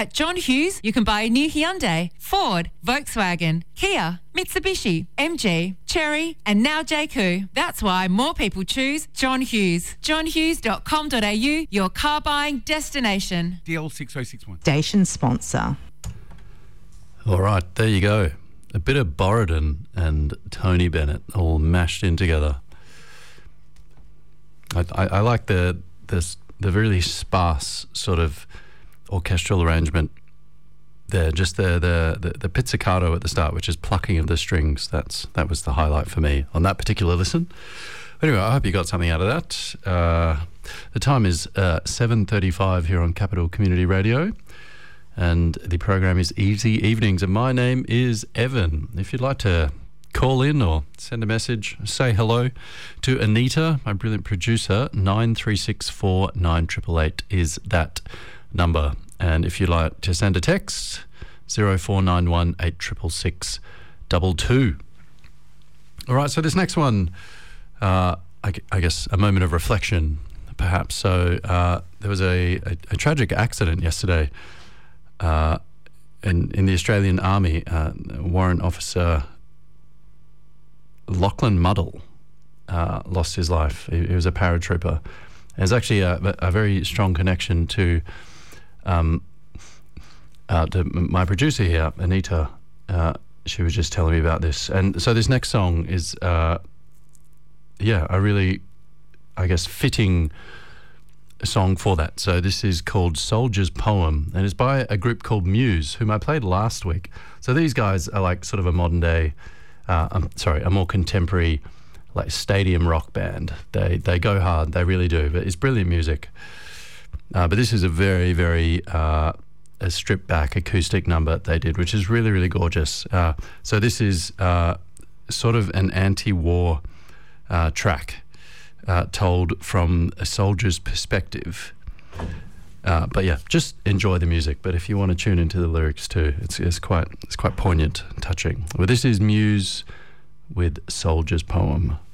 At John Hughes, you can buy a new Hyundai, Ford, Volkswagen, Kia, Mitsubishi, MG, Chery, and now JQ. That's why more people choose John Hughes. johnhughes.com.au, your car buying destination. DL 6061. Station sponsor. All right, there you go. A bit of Borodin and Tony Bennett all mashed in together. I like the really sparse sort of orchestral arrangement there. Just the pizzicato at the start, which is plucking of the strings. That was the highlight for me on that particular listen. Anyway, I hope you got something out of that. The time is 7:35 here on Capital Community Radio. And the program is Easy Evenings, and my name is Evan. If you'd like to call in or send a message, say hello to Anita, my brilliant producer. 9364 9888 is that number. And if you'd like to send a text, 0491 866 22. All right, so this next one, I guess a moment of reflection, perhaps. So there was a tragic accident yesterday. In the Australian Army, warrant officer Lachlan Muddle lost his life. He was a paratrooper. There's actually a very strong connection to my producer here, Anita. She was just telling me about this. And so this next song is, a really, I guess, fitting song for that. So this is called Soldier's Poem, and it's by a group called Muse, whom I played last week. So these guys are like sort of a modern day, a more contemporary, like stadium rock band. They go hard, they really do, but it's brilliant music. But this is a very, very a stripped back acoustic number they did, which is really, really gorgeous. So this is sort of an anti-war track. Told from a soldier's perspective. But yeah, just enjoy the music. But if you want to tune into the lyrics too, it's quite poignant and touching. Well, this is Muse with Soldier's Poem.